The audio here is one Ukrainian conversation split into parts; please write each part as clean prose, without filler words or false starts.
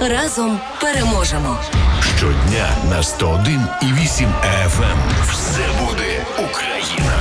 Разом переможемо. Щодня на 101,8 FM. Все буде Україна.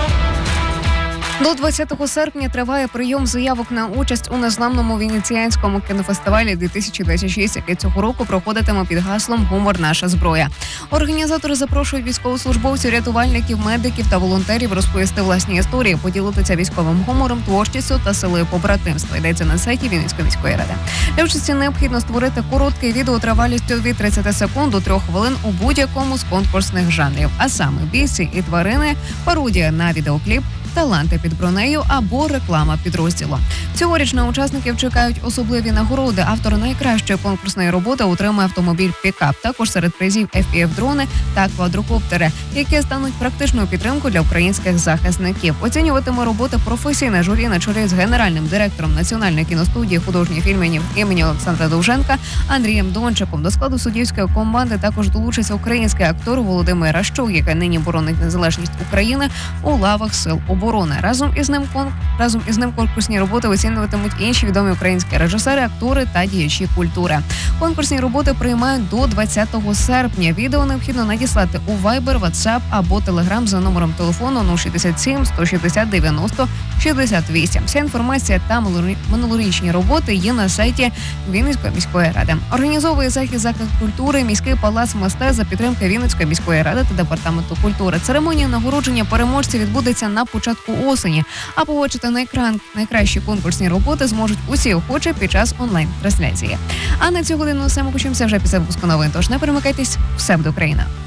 До 20 серпня триває прийом заявок на участь у незламному венеціанському кінофестивалі 2026, який цього року проходитиме під гаслом «Гумор – наша зброя». Організатори запрошують військовослужбовців, рятувальників, медиків та волонтерів розповісти власні історії, поділитися військовим гумором, творчістю та силою побратимства. Йдеться на сайті Вінницької міської ради. Для участі необхідно створити коротке відео тривалістю від 30 секунд до 3 хвилин у будь-якому з конкурсних жанрів, а саме бійці і тварини, пародія на відеокліп, таланти під бронею або реклама підрозділу. Цьогоріч на учасників чекають особливі нагороди. Автор найкращої конкурсної роботи отримає автомобіль «Пікап». Також серед призів FPV-дрони та квадрокоптери, які стануть практичною підтримкою для українських захисників. Оцінюватиме роботи професійне журі на чолі з генеральним директором Національної кіностудії художніх фільмів імені Олександра Довженка Андрієм Дончиком. До складу суддівської команди також долучиться український актор Володимир Ращук, який нині боронить незалежність України у лавах Сил оборони. Разом із ним конкурсні роботи оцінюватимуть інші відомі українські режисери, актори та діячі культури. Конкурсні роботи приймають до 20 серпня. Відео необхідно надіслати у Viber, WhatsApp або Telegram за номером телефону 067 160 90 68. Вся інформація та минулорічні роботи є на сайті Вінницької міської ради. Організовує захід заклад культури міський палац мистецтв за підтримки Вінницької міської ради та департаменту культури. Церемонія нагородження переможців відбудеться на початку осені, а побачити на екран найкращі конкурсні роботи зможуть усі охочі під час онлайн-трансляції. А на цю годину все, ми почуємося вже після випуску новин. Тож не перемикайтесь, все буде Україна.